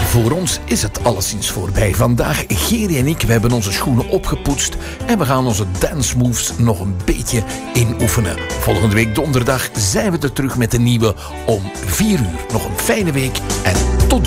Voor ons is het alleszins voorbij. Vandaag, Geri en ik, we hebben onze schoenen opgepoetst en we gaan onze dance moves nog een beetje inoefenen. Volgende week donderdag zijn we er terug met een nieuwe om 4 uur. Nog een fijne week en tot